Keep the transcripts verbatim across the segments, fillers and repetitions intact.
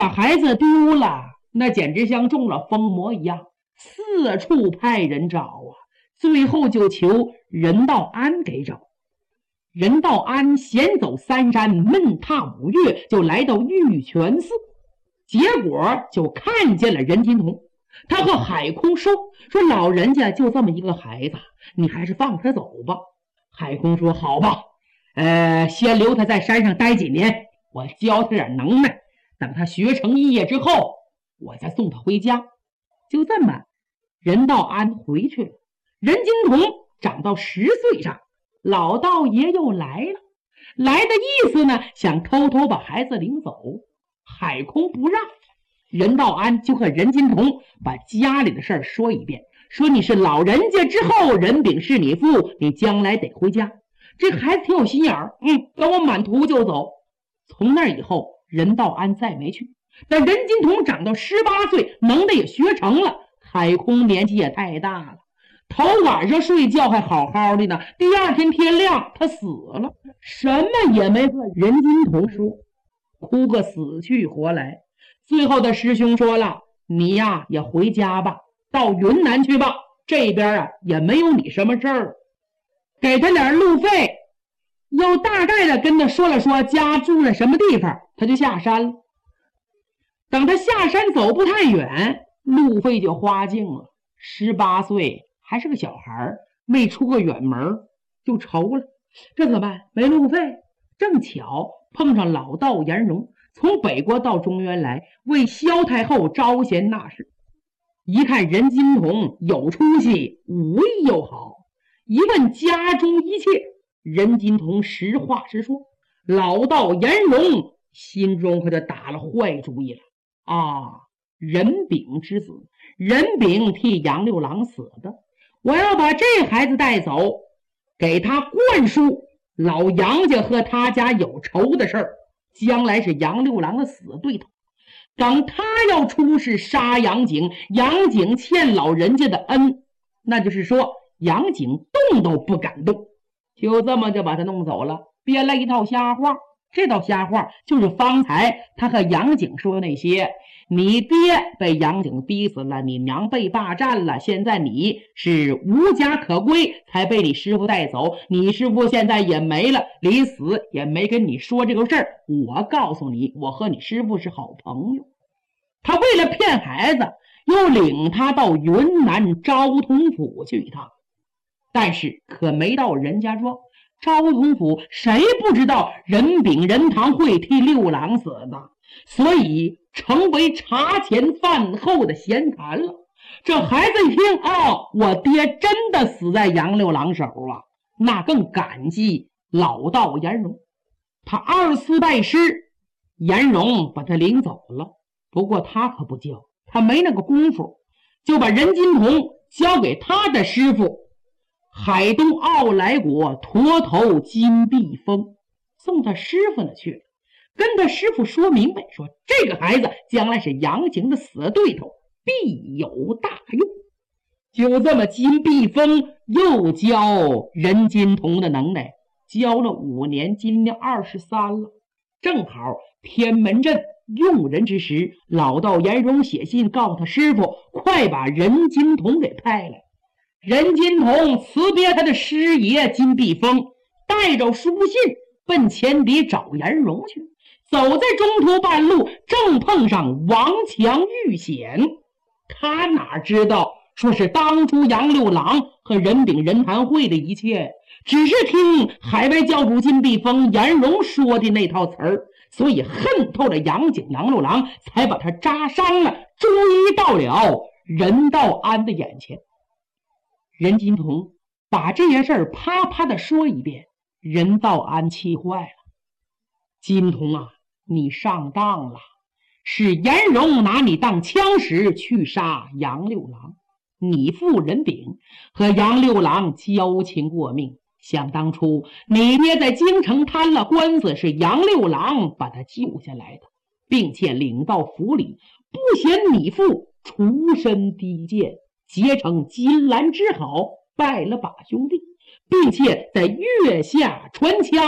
把孩子丢了，那简直像中了疯魔一样，四处派人找啊，最后就求任道安给找。任道安闲走三山，闷踏五岳，就来到玉泉寺，结果就看见了任金童。他和海空说说老人家就这么一个孩子，你还是放他走吧。海空说好吧，呃，先留他在山上待几年，我教他点能耐，等他学成一业之后，我再送他回家。就这么，任道安回去了。任金童长到十岁上，老道爷又来了，来的意思呢，想偷偷把孩子领走。海空不让，任道安就和任金童把家里的事儿说一遍，说你是老人家之后，任炳是你父，你将来得回家。这孩子挺有心眼儿，嗯，跟我满途就走。从那以后，任道安再没去。但任金童长到十八岁，能耐也学成了。海空年纪也太大了，头晚上睡觉还好好的呢，第二天天亮他死了，什么也没和任金童说，哭个死去活来。最后的师兄说了，你呀也回家吧，到云南去吧，这边啊也没有你什么事儿，给他点路费，又大概的跟他说了说家住在什么地方，他就下山了。等他下山走不太远，路费就花尽了。十八岁还是个小孩，没出过远门就愁了，这怎么办？没路费。正巧碰上老道颜容从北国到中原来，为萧太后招贤纳士。一看任金童有出息，武艺又好，一问家中一切，任金童实话实说。老道颜容心中可就打了坏主意了啊！任炳之子，任炳替杨六郎死的，我要把这孩子带走，给他灌输老杨家和他家有仇的事儿，将来是杨六郎的死对头。等他要出事杀杨景，杨景欠老人家的恩，那就是说杨景动都不敢动。就这么就把他弄走了，编了一套瞎话。这套瞎话就是方才他和杨景说的那些，你爹被杨景逼死了，你娘被霸占了，现在你是无家可归，才被你师傅带走，你师傅现在也没了，临死也没跟你说这个事儿。我告诉你，我和你师傅是好朋友。他为了骗孩子，又领他到云南昭通府去一趟，但是可没到人家庄。昭通府谁不知道任炳任堂会替六郎死的，所以成为茶前饭后的闲谈了。这孩子一听，哦，我爹真的死在杨六郎手啊，那更感激老道颜容。他二次拜师，颜容把他领走了，不过他可不教，他没那个功夫，就把任金童交给他的师傅海东奥来国驼头金碧峰，送他师傅呢去了，跟他师傅说明白，说这个孩子将来是杨景的死对头，必有大用。就这么金碧峰又教任金童的能耐，教了五年，今年二十三了，正好天门阵用人之时，老道颜容写信告诉他师傅，快把任金童给派来。任金童辞别他的师爷金碧峰，带着书信奔前敌找颜容去。走在中途半路，正碰上王强遇险。他哪知道说是当初杨六郎和任炳任谈会的一切，只是听海外教主金碧峰颜容说的那套词儿，所以恨透了杨景杨六郎，才把他扎伤了，终于到了任道安的眼前。任金童把这件事啪啪的说一遍，任道安气坏了。金童啊，你上当了，是颜容拿你当枪使去杀杨六郎。你父任炳和杨六郎交情过命，想当初你爹在京城摊了官司，是杨六郎把他救下来的，并且领到府里，不嫌你父出身低贱，结成金兰之好，拜了把兄弟，并且在月下传枪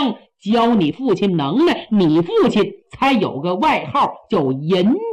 教你父亲能耐，你父亲才有个外号叫银